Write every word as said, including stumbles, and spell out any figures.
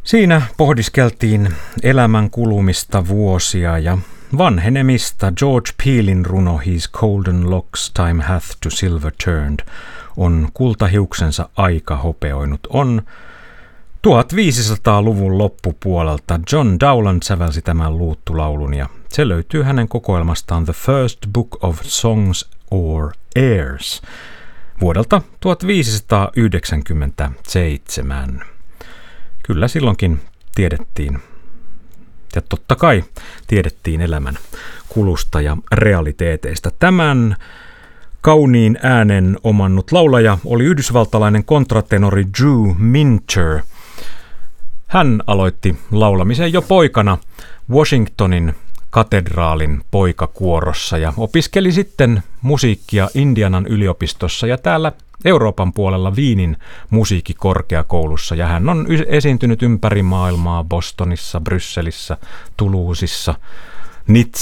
Siinä pohdiskeltiin elämän kulumista vuosia ja vanhenemista. George Peelin runo His golden locks time hath to silver turned on kultahiuksensa aika hopeoinut. On tuhatviisisataaluvun loppupuolelta. John Dowland sävelsi tämän luuttulaulun ja se löytyy hänen kokoelmastaan The First Book of Songs or Airs vuodelta tuhatviisisataayhdeksänkymmentäseitsemän. Kyllä silloinkin tiedettiin, ja totta kai tiedettiin elämän kulusta ja realiteeteista. Tämän kauniin äänen omannut laulaja oli yhdysvaltalainen kontratenori Drew Minter. Hän aloitti laulamisen jo poikana Washingtonin katedraalin poikakuorossa ja opiskeli sitten musiikkia Indianan yliopistossa ja täällä Euroopan puolella Wienin musiikkikorkeakoulussa. Ja hän on esiintynyt ympäri maailmaa Bostonissa, Brysselissä, Toulousessa, Nizzassa.